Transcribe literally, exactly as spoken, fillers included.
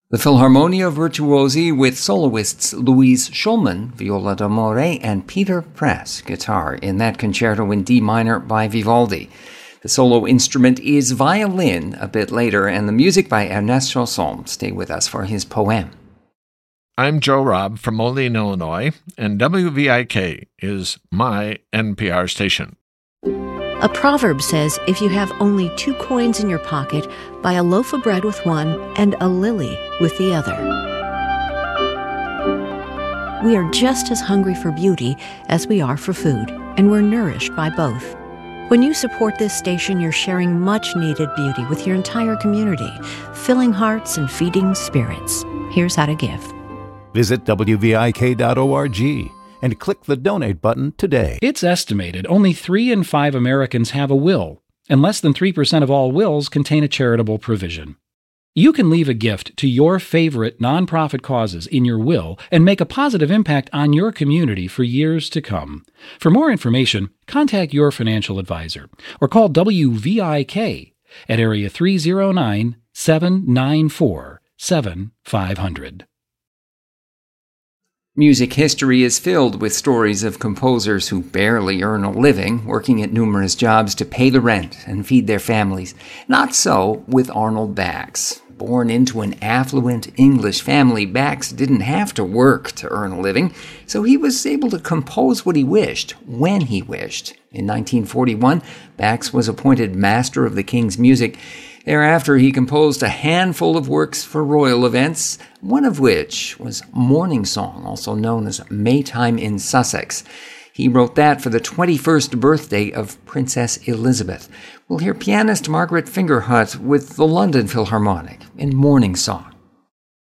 The Philharmonia Virtuosi with soloists Louise Schulman, viola d'amore, and Peter Press, guitar, in that concerto in D minor by Vivaldi. The solo instrument is violin a bit later, and the music by Ernest Chausson. Stay with us for his poem. I'm Joe Robb from Moline, Illinois, and W V I K is my N P R station. A proverb says, if you have only two coins in your pocket, buy a loaf of bread with one and a lily with the other. We are just as hungry for beauty as we are for food, and we're nourished by both. When you support this station, you're sharing much-needed beauty with your entire community, filling hearts and feeding spirits. Here's how to give. Visit W V I K dot org and click the donate button today. It's estimated only three in five Americans have a will, and less than three percent of all wills contain a charitable provision. You can leave a gift to your favorite nonprofit causes in your will and make a positive impact on your community for years to come. For more information, contact your financial advisor or call W V I K at area three oh nine, seven nine four, seven five zero zero. Music history is filled with stories of composers who barely earn a living, working at numerous jobs to pay the rent and feed their families. Not so with Arnold Bax. Born into an affluent English family, Bax didn't have to work to earn a living, so he was able to compose what he wished, when he wished. In nineteen forty-one, Bax was appointed Master of the King's Music. Thereafter, he composed a handful of works for royal events, one of which was Morning Song, also known as Maytime in Sussex. He wrote that for the twenty-first birthday of Princess Elizabeth. We'll hear pianist Margaret Fingerhut with the London Philharmonic in Morning Song.